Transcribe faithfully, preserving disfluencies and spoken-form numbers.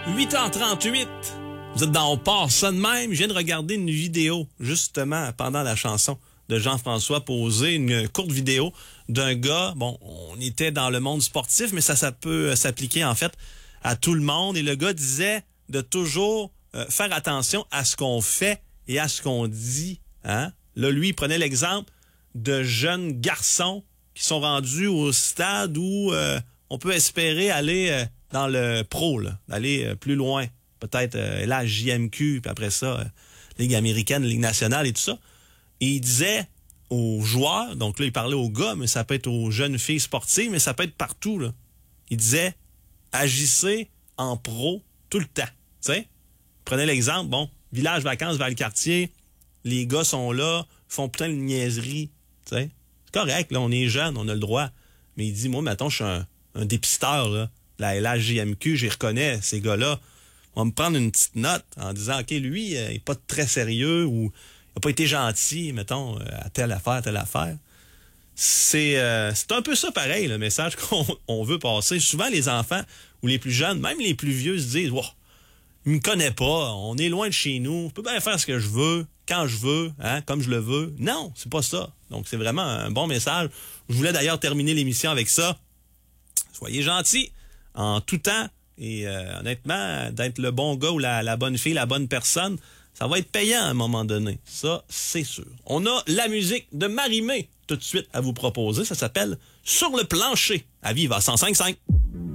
huit heures trente-huit. Vous êtes dans On part ça de même. Je viens de regarder une vidéo, justement, pendant la chanson de Jean-François Posé, une courte vidéo d'un gars. Bon, on était dans le monde sportif, mais ça, ça peut s'appliquer, en fait, à tout le monde. Et le gars disait de toujours euh, faire attention à ce qu'on fait et à ce qu'on dit. Hein? Là, lui, il prenait l'exemple de jeunes garçons qui sont rendus au stade où euh, on peut espérer aller euh, dans le pro, là, aller euh, plus loin. Peut-être euh, la J M Q, puis après ça, euh, Ligue américaine, Ligue nationale et tout ça. Et il disait aux joueurs, donc là, il parlait aux gars, mais ça peut être aux jeunes filles sportives, mais ça peut être partout, là. Il disait, agissez en pro tout le temps. Tu sais, prenez l'exemple, bon, village vacances vers le quartier, les gars sont là, font plein de niaiseries, tu sais. C'est correct, là, on est jeunes, on a le droit. Mais il dit, moi, mettons, je suis un, un dépisteur, là, la L H J M Q, j'y reconnais, ces gars-là. On va me prendre une petite note en disant, OK, lui, euh, il n'est pas très sérieux ou il n'a pas été gentil, mettons, à telle affaire, telle affaire. C'est, euh, c'est un peu ça pareil, le message qu'on on veut passer. Souvent, les enfants ou les plus jeunes, même les plus vieux, se disent, wow, il me connaît pas, on est loin de chez nous, je peux bien faire ce que je veux, quand je veux, hein, comme je le veux. Non, c'est pas ça. Donc, c'est vraiment un bon message. Je voulais d'ailleurs terminer l'émission avec ça. Soyez gentils en tout temps. Et euh, honnêtement, d'être le bon gars ou la, la bonne fille, la bonne personne, ça va être payant à un moment donné. Ça, c'est sûr. On a la musique de Marie-Mé tout de suite à vous proposer. Ça s'appelle « Sur le plancher » à Viva cent cinq virgule cinq.